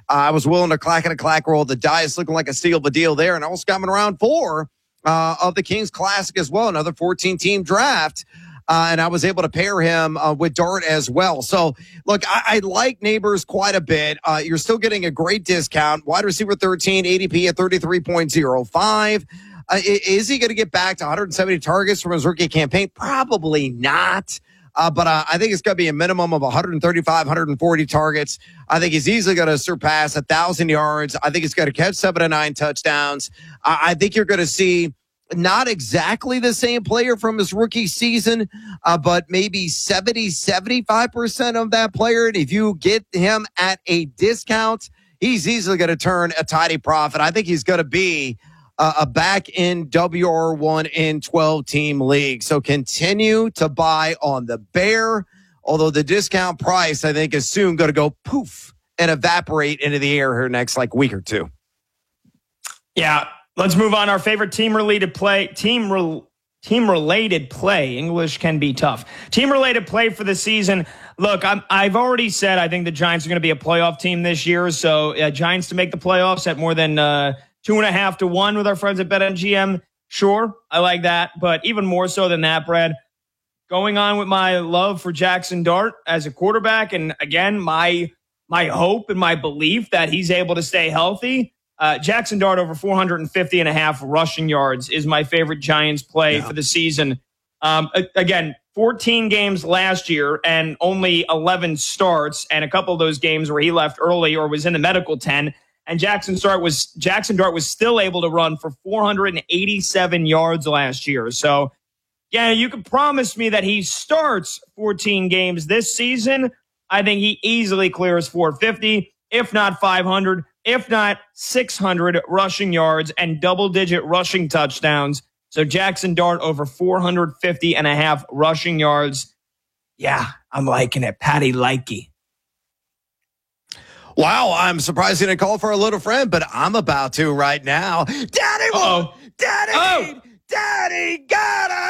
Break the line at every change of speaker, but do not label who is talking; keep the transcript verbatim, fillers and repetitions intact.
Uh, I was willing to clack and a clack roll the dice, looking like a steal of a deal there. And I was coming around four uh, of the Kings Classic as well, another fourteen-team draft. Uh, and I was able to pair him uh, with Dart as well. So, look, I, I like Neighbors quite a bit. Uh, you're still getting a great discount. Wide receiver thirteen, A D P at thirty-three point oh five. Uh, is he going to get back to one hundred seventy targets from his rookie campaign? Probably not. Uh, but uh, I think it's going to be a minimum of one thirty-five, one forty targets. I think he's easily going to surpass one thousand yards. I think he's going to catch seven to nine touchdowns. I, I think you're going to see not exactly the same player from his rookie season, uh, but maybe seventy, seventy-five percent of that player. And if you get him at a discount, he's easily going to turn a tidy profit. I think he's going to be uh, a back in W R one in twelve-team league. So continue to buy on the bear, although the discount price, I think, is soon going to go poof and evaporate into the air here next like week or two.
Yeah. Let's move on. Our favorite team-related play, team re, team-related play. English can be tough. Team-related play for the season. Look, I'm, I've already said I think the Giants are going to be a playoff team this year. So uh, Giants to make the playoffs at more than uh, two and a half to one with our friends at BetMGM. Sure, I like that. But even more so than that, Brad, going on with my love for Jackson Dart as a quarterback, and again, my my hope and my belief that he's able to stay healthy. Uh, Jackson Dart over four fifty and a half rushing yards is my favorite Giants play yeah. for the season. Um, again, fourteen games last year and only eleven starts, and a couple of those games where he left early or was in the medical ten. And Jackson Dart was Jackson Dart was still able to run for four eighty-seven yards last year. So, yeah, you can promise me that he starts fourteen games this season. I think he easily clears four fifty, if not five hundred. If not six hundred rushing yards and double-digit rushing touchdowns. So Jackson Dart over four fifty and a half rushing yards. Yeah, I'm liking it. Patty likey.
Wow, I'm surprised you didn't call for a little friend, but I'm about to right now. Daddy,
Uh-oh.
Daddy,
oh.
Daddy, got